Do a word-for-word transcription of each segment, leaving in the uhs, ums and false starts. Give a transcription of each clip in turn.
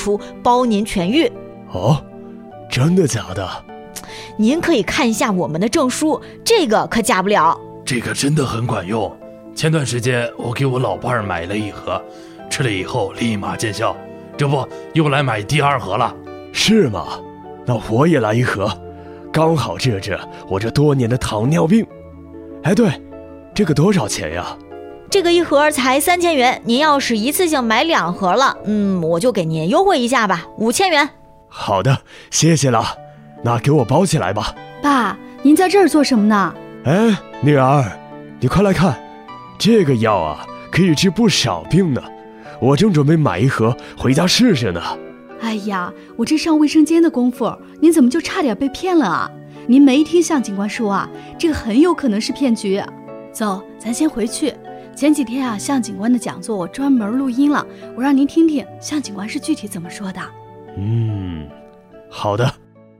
出，包您痊愈。 哦，真的假的？ 您可以看一下我们的证书，这个可假不了。 这个真的很管用，前段时间我给我老伴儿买了一盒，吃了以后立马见效，这不又来买第二盒了。 是吗？那我也来一盒，刚好治治我这多年的糖尿病。哎，对，这个多少钱呀？ 这个一盒才三千元，您要是一次性买两盒了，嗯，我就给您优惠一下吧，五千元。 好的，谢谢了，那给我包起来吧。 爸，您在这儿做什么呢？ 哎，女儿，你快来看，这个药啊，可以治不少病呢。我正准备买一盒回家试试呢。 哎呀，我这上卫生间的功夫，您怎么就差点被骗了啊？您没听向警官说啊，这个很有可能是骗局。走，咱先回去。前几天啊，向警官的讲座我专门录音了，我让您听听向警官是具体怎么说的。 嗯，好的。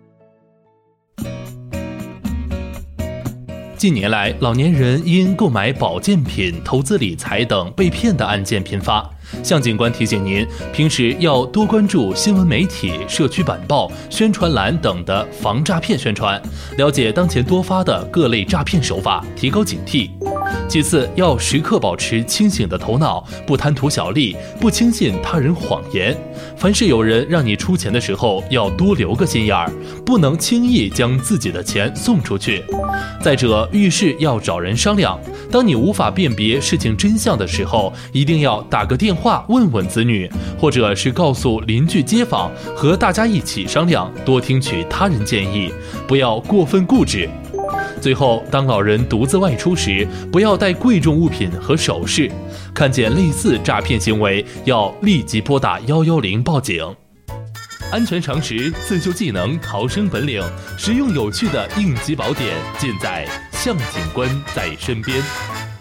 近年来，老年人因购买保健品、投资理财等被骗的案件频发。向警官提醒您，平时要多关注新闻媒体、社区板报、宣传栏等的防诈骗宣传，了解当前多发的各类诈骗手法，提高警惕。其次，要时刻保持清醒的头脑，不贪图小利，不轻信他人谎言。凡是有人让你出钱的时候，要多留个心眼儿，不能轻易将自己的钱送出去。再者，遇事要找人商量。当你无法辨别事情真相的时候，一定要打个电话问问子女，或者是告诉邻居街坊，和大家一起商量，多听取他人建议，不要过分固执。最后，当老人独自外出时，不要带贵重物品和首饰。看见类似诈骗行为，要立即拨打一一零报警。安全常识、自救技能、逃生本领，实用有趣的应急宝典，尽在向警官在身边。